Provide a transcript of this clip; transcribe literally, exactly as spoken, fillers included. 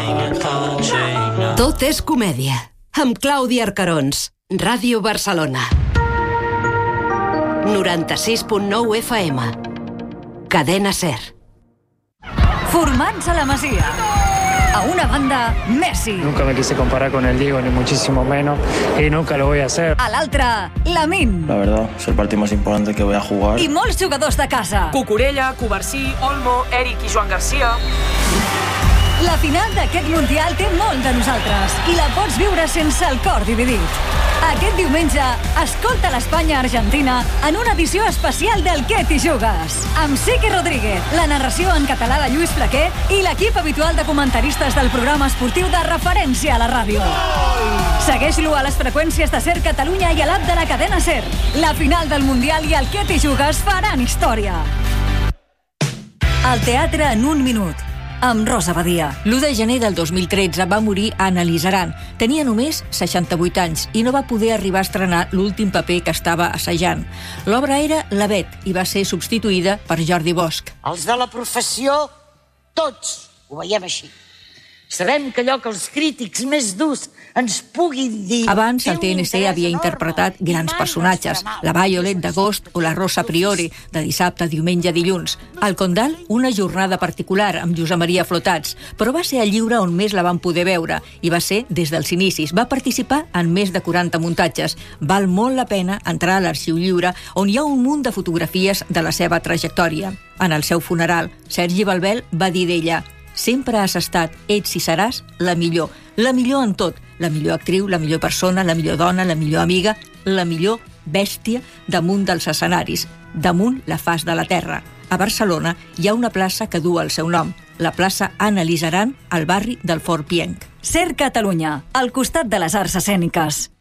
Tot és comèdia. Amb Clàudia Arcarons. Ràdio Barcelona. noranta-sis punt nou F M. Cadena SER. Formats a la Masia. A una banda, Messi. Nunca me quise comparar con el Diego, ni muchísimo menos, y nunca lo voy a hacer. A l'altra, Lamine. La verdad, es el partido más importante que voy a jugar. I molts jugadors de casa. Cucurella, Covarsí, Olmo, Eric i Joan Garcia. La final d'aquest Mundial té molt de nosaltres i la pots viure sense el cor dividit. Aquest diumenge, escolta l'Espanya-Argentina en una edició especial del Què t'hi jugues? Amb Siqui Rodríguez, la narració en català de Lluís Flaquer i l'equip habitual de comentaristes del programa esportiu de referència a la ràdio. Segueix-lo a les freqüències de SER Catalunya i a l'app de la cadena SER. La final del Mundial i el Què t'hi jugues faran història. El teatre en un minut. Amb Rosa Badia. l'u de gener del dos mil tretze va morir Anna Lizaran. Tenia només seixanta-vuit anys i no va poder arribar a estrenar l'últim paper que estava assajant. L'obra era La Bet i va ser substituïda per Jordi Bosch. Els de la professió, tots ho veiem així. Sabem que allò que els crítics més durs ens puguin dir... Abans, el T N C havia interpretat grans personatges, la Violet d'Agost o la Rosa Priore, de dissabte, diumenge, dilluns. Al Condal, una jornada particular amb Josep Maria Flotats, però va ser el lliure on més la vam poder veure, i va ser des dels inicis. Va participar en més de quaranta muntatges. Val molt la pena entrar a l'Arxiu Lliure, on hi ha un munt de fotografies de la seva trajectòria. En el seu funeral, Sergi Balbel va dir d'ella: sempre has estat, ets i seràs la millor. La millor en tot. La millor actriu, la millor persona, la millor dona, la millor amiga, la millor bèstia damunt dels escenaris, damunt la faç de la terra. A Barcelona hi ha una plaça que du el seu nom, la plaça Anna Lizaran, al barri del Fort Pienc. SER Catalunya, al costat de les arts escèniques.